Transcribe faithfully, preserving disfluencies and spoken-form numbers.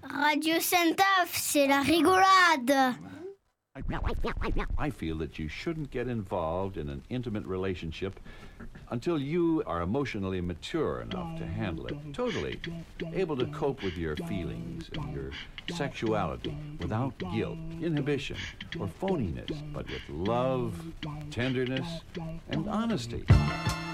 Radio Saint-Off, c'est la rigolade. I feel that you shouldn't get involved in an intimate relationship until you are emotionally mature enough to handle it totally, able to cope with your feelings and your sexuality without guilt, inhibition, or phoniness, but with love, tenderness, and honesty.